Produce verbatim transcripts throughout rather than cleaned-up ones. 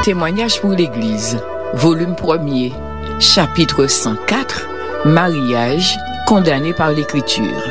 Témoignage pour l'Église, volume premier, chapitre cent quatre, mariage condamné par l'Écriture.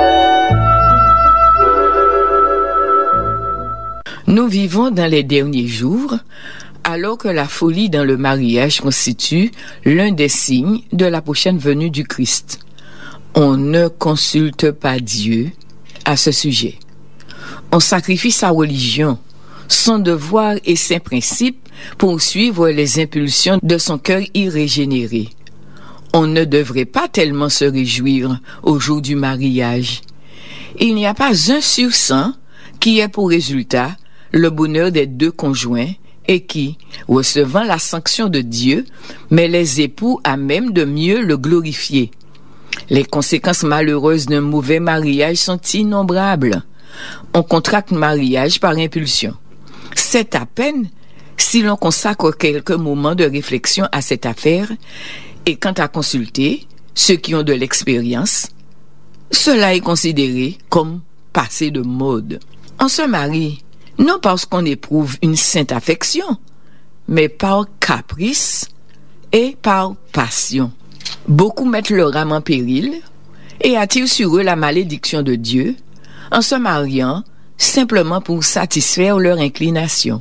Nous vivons dans les derniers jours, alors que la folie dans le mariage constitue l'un des signes de la prochaine venue du Christ. On ne consulte pas Dieu à ce sujet. On sacrifie sa religion, son devoir et ses principes pour suivre les impulsions de son cœur irrégénéré. On ne devrait pas tellement se réjouir au jour du mariage. Il n'y a pas un sur cent qui ait pour résultat le bonheur des deux conjoints et qui, recevant la sanction de Dieu, met les époux à même de mieux le glorifier. Les conséquences malheureuses d'un mauvais mariage sont innombrables. On contracte mariage par impulsion. C'est à peine si l'on consacre quelques moments de réflexion à cette affaire, et quant à consulter ceux qui ont de l'expérience, cela est considéré comme passé de mode. On se marie, non parce qu'on éprouve une sainte affection, mais par caprice et par passion. Beaucoup mettent leur âme en péril et attirent sur eux la malédiction de Dieu en se mariant simplement pour satisfaire leur inclination.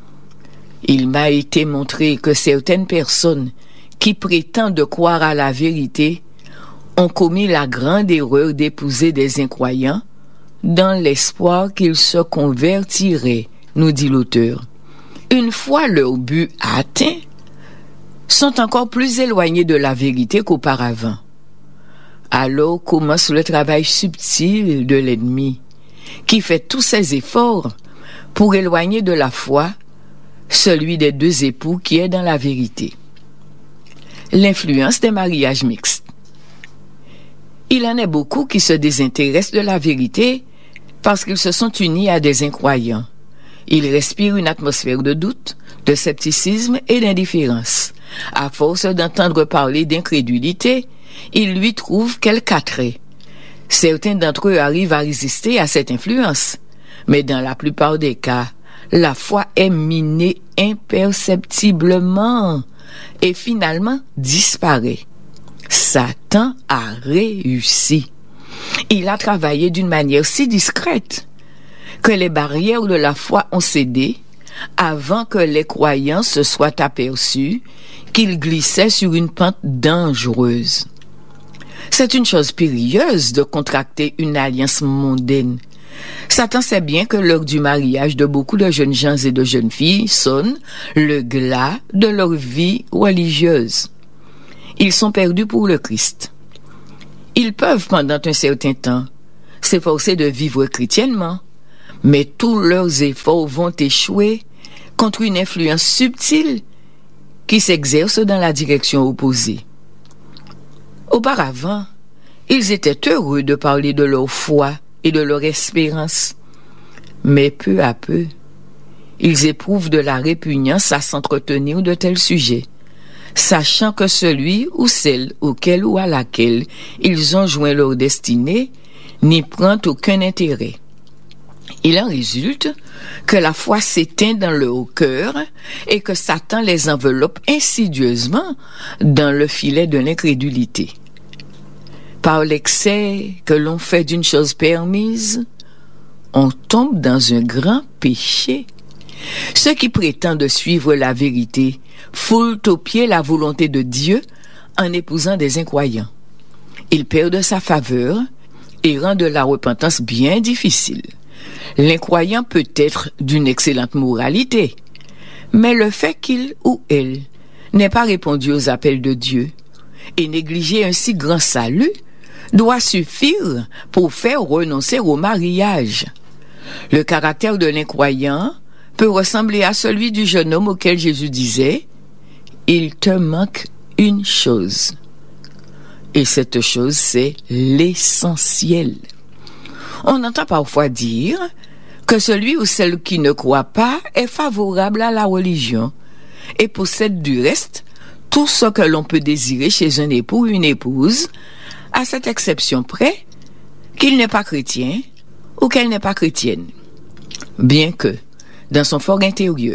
Il m'a été montré que certaines personnes qui prétendent croire à la vérité ont commis la grande erreur d'épouser des incroyants dans l'espoir qu'ils se convertiraient, nous dit l'auteur. Une fois leur but atteint, sont encore plus éloignés de la vérité qu'auparavant. Alors commence le travail subtil de l'ennemi, qui fait tous ses efforts pour éloigner de la foi celui des deux époux qui est dans la vérité. L'influence des mariages mixtes. Il en est beaucoup qui se désintéressent de la vérité parce qu'ils se sont unis à des incroyants. Ils respirent une atmosphère de doute, de scepticisme et d'indifférence. À force d'entendre parler d'incrédulité, ils lui trouvent quelque attrait. Certains d'entre eux arrivent à résister à cette influence, mais dans la plupart des cas, la foi est minée imperceptiblement et finalement disparaît. Satan a réussi. Il a travaillé d'une manière si discrète que les barrières de la foi ont cédé avant que les croyants se soient aperçus qu'ils glissaient sur une pente dangereuse. C'est une chose périlleuse de contracter une alliance mondaine. Satan sait bien que l'heure du mariage de beaucoup de jeunes gens et de jeunes filles sonne le glas de leur vie religieuse. Ils sont perdus pour le Christ. Ils peuvent, pendant un certain temps, s'efforcer de vivre chrétiennement, mais tous leurs efforts vont échouer contre une influence subtile qui s'exerce dans la direction opposée. Auparavant, ils étaient heureux de parler de leur foi et de leur espérance. Mais peu à peu, ils éprouvent de la répugnance à s'entretenir de tels sujets, sachant que celui ou celle auquel ou à laquelle ils ont joint leur destinée n'y prend aucun intérêt. Il en résulte que la foi s'éteint dans leur cœur et que Satan les enveloppe insidieusement dans le filet de l'incrédulité. Par l'excès que l'on fait d'une chose permise, on tombe dans un grand péché. Ceux qui prétendent suivre la vérité foulent aux pieds la volonté de Dieu en épousant des incroyants. Ils perdent sa faveur et rendent la repentance bien difficile. L'incroyant peut être d'une excellente moralité, mais le fait qu'il ou elle n'ait pas répondu aux appels de Dieu et négliger un si grand salut doit suffire pour faire renoncer au mariage. Le caractère de l'incroyant peut ressembler à celui du jeune homme auquel Jésus disait « Il te manque une chose ». Et cette chose, c'est l'essentiel. On entend parfois dire que celui ou celle qui ne croit pas est favorable à la religion et possède du reste tout ce que l'on peut désirer chez un époux ou une épouse, à cette exception près qu'il n'est pas chrétien ou qu'elle n'est pas chrétienne. Bien que, dans son fort intérieur,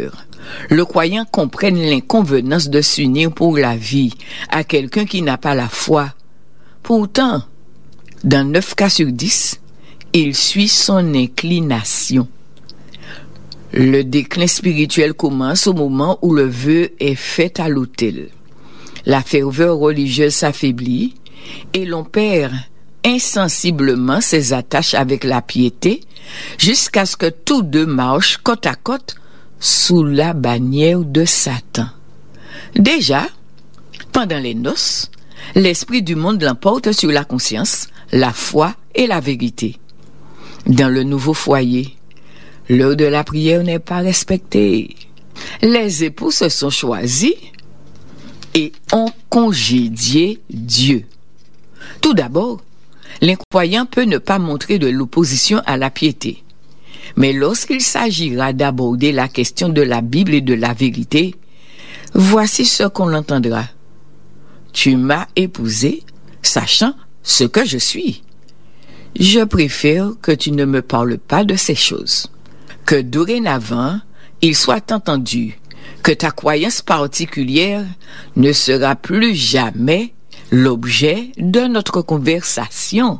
le croyant comprenne l'inconvenance de s'unir pour la vie à quelqu'un qui n'a pas la foi. Pourtant, dans neuf cas sur dix, il suit son inclination. Le déclin spirituel commence au moment où le vœu est fait à l'autel. La ferveur religieuse s'affaiblit et l'on perd insensiblement ses attaches avec la piété jusqu'à ce que tous deux marchent côte à côte sous la bannière de Satan. Déjà, pendant les noces, l'esprit du monde l'emporte sur la conscience, la foi et la vérité. Dans le nouveau foyer, l'heure de la prière n'est pas respectée. Les époux se sont choisis et ont congédié Dieu. Tout d'abord, l'incroyant peut ne pas montrer de l'opposition à la piété. Mais lorsqu'il s'agira d'aborder la question de la Bible et de la vérité, voici ce qu'on entendra. Tu m'as épousé, sachant ce que je suis. Je préfère que tu ne me parles pas de ces choses. Que dorénavant, il soit entendu que ta croyance particulière ne sera plus jamais l'objet de notre conversation.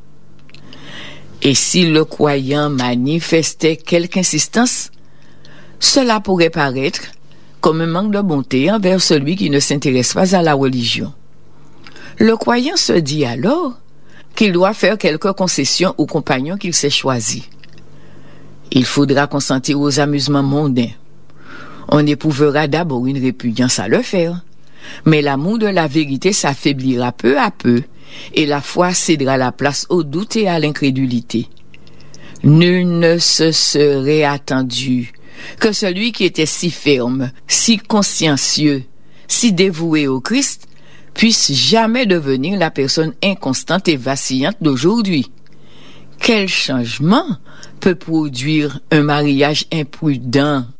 Et si le croyant manifestait quelque insistance, cela pourrait paraître comme un manque de bonté envers celui qui ne s'intéresse pas à la religion. Le croyant se dit alors qu'il doit faire quelques concessions au compagnon qu'il s'est choisi. Il faudra consentir aux amusements mondains. On éprouvera d'abord une répugnance à le faire, mais l'amour de la vérité s'affaiblira peu à peu et la foi cédera la place au doute et à l'incrédulité. Nul ne se serait attendu que celui qui était si ferme, si consciencieux, si dévoué au Christ puisse jamais devenir la personne inconstante et vacillante d'aujourd'hui. Quel changement peut produire un mariage imprudent